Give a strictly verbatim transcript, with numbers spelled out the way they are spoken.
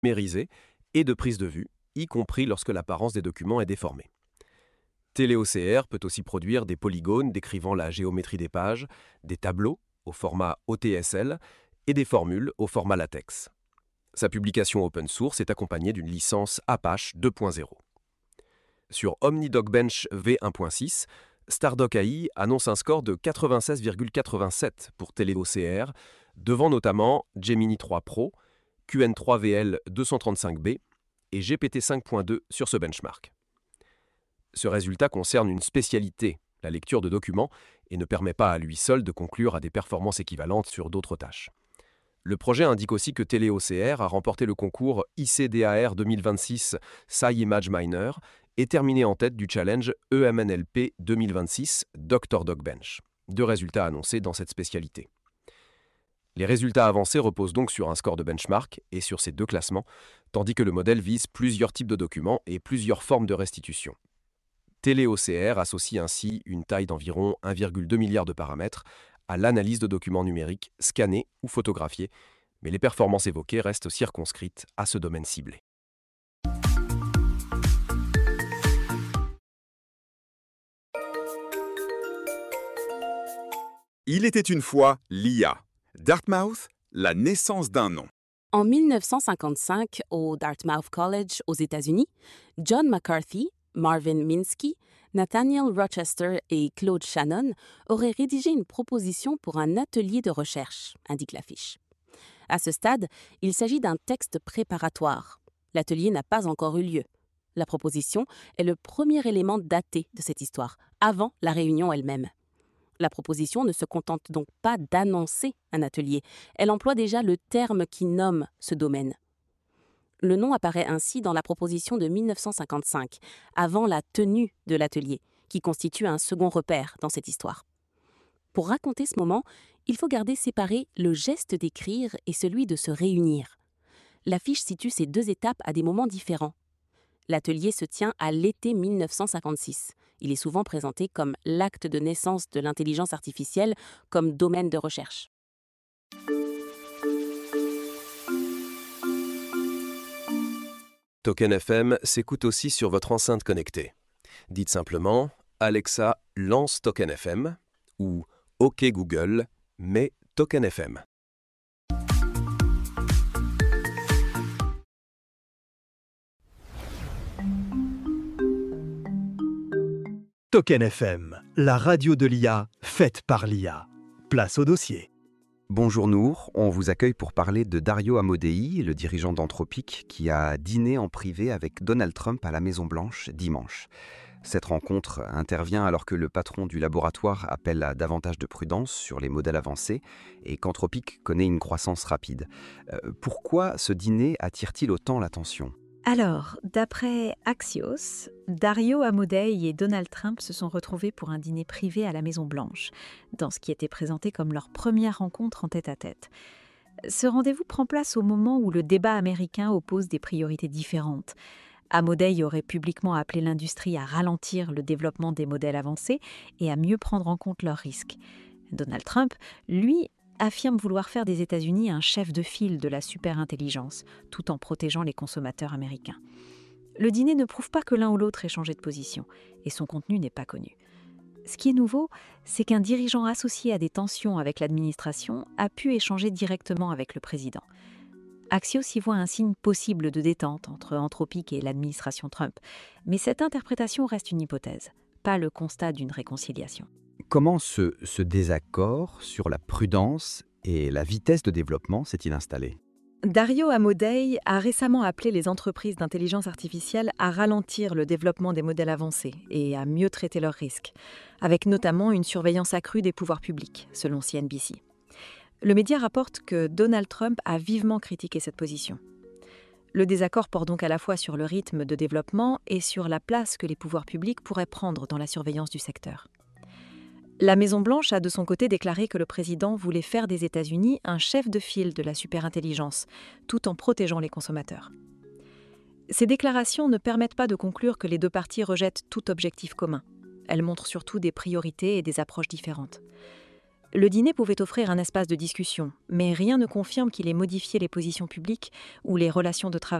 numérisée et de prise de vue, y compris lorsque l'apparence des documents est déformée. TeleOCR peut aussi produire des polygones décrivant la géométrie des pages, des tableaux au format O T S L et des formules au format LaTeX. Sa publication open source est accompagnée d'une licence Apache deux point zéro. Sur OmniDocBench V un point six, Stardock A I annonce un score de quatre-vingt-seize virgule quatre-vingt-sept pour TeleOCR, devant notamment Gemini trois Pro, Q N trois V L deux cent trente-cinq B et G P T cinq point deux sur ce benchmark. Ce résultat concerne une spécialité, la lecture de documents, et ne permet pas à lui seul de conclure à des performances équivalentes sur d'autres tâches. Le projet indique aussi que TeleOCR a remporté le concours I C D A R deux mille vingt-six SciImage Miner et terminé en tête du challenge E M N L P deux mille vingt-six Doctor DocBench, deux résultats annoncés dans cette spécialité. Les résultats avancés reposent donc sur un score de benchmark et sur ces deux classements, tandis que le modèle vise plusieurs types de documents et plusieurs formes de restitution. TeleOCR associe ainsi une taille d'environ un virgule deux milliard de paramètres à l'analyse de documents numériques scannés ou photographiés, mais les performances évoquées restent circonscrites à ce domaine ciblé. Il était une fois l'I A. Dartmouth, la naissance d'un nom. En mille neuf cent cinquante-cinq, au Dartmouth College aux États-Unis, John McCarthy, Marvin Minsky, Nathaniel Rochester et Claude Shannon auraient rédigé une proposition pour un atelier de recherche, indique la fiche. À ce stade, il s'agit d'un texte préparatoire. L'atelier n'a pas encore eu lieu. La proposition est le premier élément daté de cette histoire, avant la réunion elle-même. La proposition ne se contente donc pas d'annoncer un atelier, elle emploie déjà le terme qui nomme ce domaine. Le nom apparaît ainsi dans la proposition de mille neuf cent cinquante-cinq, avant la tenue de l'atelier, qui constitue un second repère dans cette histoire. Pour raconter ce moment, il faut garder séparé le geste d'écrire et celui de se réunir. La fiche situe ces deux étapes à des moments différents. L'atelier se tient à l'été mille neuf cent cinquante-six. Il est souvent présenté comme l'acte de naissance de l'intelligence artificielle comme domaine de recherche. Token F M s'écoute aussi sur votre enceinte connectée. Dites simplement « Alexa, lance Token F M » ou « OK Google, mets Token F M ». Token F M, la radio de l'I A, faite par l'I A. Place au dossier. Bonjour Nour, on vous accueille pour parler de Dario Amodei, le dirigeant d'Anthropic, qui a dîné en privé avec Donald Trump à la Maison-Blanche dimanche. Cette rencontre intervient alors que le patron du laboratoire appelle à davantage de prudence sur les modèles avancés et qu'Anthropic connaît une croissance rapide. Euh, pourquoi ce dîner attire-t-il autant l'attention ? Alors, d'après Axios, Dario Amodei et Donald Trump se sont retrouvés pour un dîner privé à la Maison-Blanche, dans ce qui était présenté comme leur première rencontre en tête-à-tête. Ce rendez-vous prend place au moment où le débat américain oppose des priorités différentes. Amodei aurait publiquement appelé l'industrie à ralentir le développement des modèles avancés et à mieux prendre en compte leurs risques. Donald Trump, lui, affirme vouloir faire des États-Unis un chef de file de la superintelligence, tout en protégeant les consommateurs américains. Le dîner ne prouve pas que l'un ou l'autre ait changé de position, et son contenu n'est pas connu. Ce qui est nouveau, c'est qu'un dirigeant associé à des tensions avec l'administration a pu échanger directement avec le président. Axios y voit un signe possible de détente entre Anthropic et l'administration Trump, mais cette interprétation reste une hypothèse, pas le constat d'une réconciliation. Comment ce, ce désaccord sur la prudence et la vitesse de développement s'est-il installé ? Dario Amodei a récemment appelé les entreprises d'intelligence artificielle à ralentir le développement des modèles avancés et à mieux traiter leurs risques, avec notamment une surveillance accrue des pouvoirs publics, selon C N B C. Le média rapporte que Donald Trump a vivement critiqué cette position. Le désaccord porte donc à la fois sur le rythme de développement et sur la place que les pouvoirs publics pourraient prendre dans la surveillance du secteur. La Maison-Blanche a de son côté déclaré que le président voulait faire des États-Unis un chef de file de la superintelligence, tout en protégeant les consommateurs. Ces déclarations ne permettent pas de conclure que les deux parties rejettent tout objectif commun. Elles montrent surtout des priorités et des approches différentes. Le dîner pouvait offrir un espace de discussion, mais rien ne confirme qu'il ait modifié les positions publiques ou les relations de travail